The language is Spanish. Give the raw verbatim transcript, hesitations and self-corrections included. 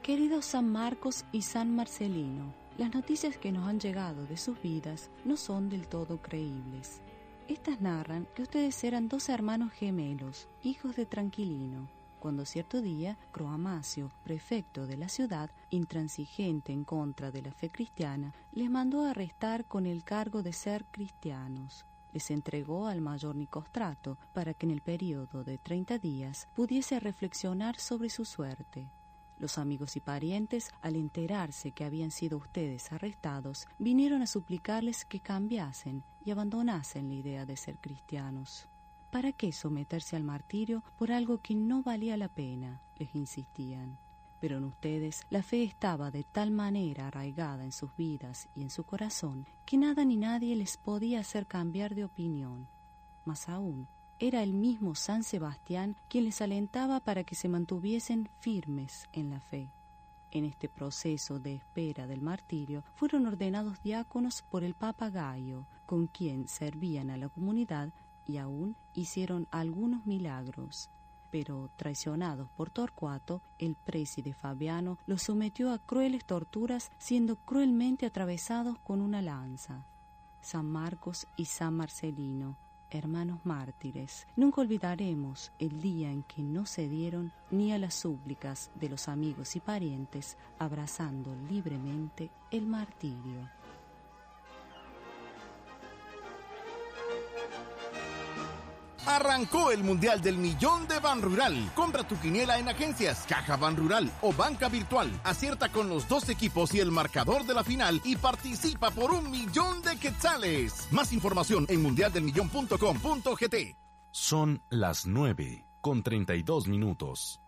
Queridos San Marcos y San Marcelino, las noticias que nos han llegado de sus vidas no son del todo creíbles. Estas narran que ustedes eran dos hermanos gemelos, hijos de Tranquilino, cuando cierto día Croamacio, prefecto de la ciudad, intransigente en contra de la fe cristiana, les mandó arrestar con el cargo de ser cristianos. Les entregó al mayor Nicostrato para que en el período de treinta días pudiese reflexionar sobre su suerte. Los amigos y parientes, al enterarse que habían sido ustedes arrestados, vinieron a suplicarles que cambiasen y abandonasen la idea de ser cristianos. ¿Para qué someterse al martirio por algo que no valía la pena?, les insistían. Pero en ustedes la fe estaba de tal manera arraigada en sus vidas y en su corazón que nada ni nadie les podía hacer cambiar de opinión. Más aún, era el mismo San Sebastián quien les alentaba para que se mantuviesen firmes en la fe. En este proceso de espera del martirio fueron ordenados diáconos por el Papa Gaio, con quien servían a la comunidad y aún hicieron algunos milagros. Pero, traicionados por Torcuato, el préside Fabiano los sometió a crueles torturas, siendo cruelmente atravesados con una lanza. San Marcos y San Marcelino, hermanos mártires, nunca olvidaremos el día en que no cedieron ni a las súplicas de los amigos y parientes, abrazando libremente el martirio. Arrancó el Mundial del Millón de Banrural. Compra tu quiniela en agencias, Caja Banrural o Banca Virtual. Acierta con los dos equipos y el marcador de la final y participa por un millón de quetzales. Más información en mundial del millón punto com punto gt. Son las nueve con treinta y dos minutos.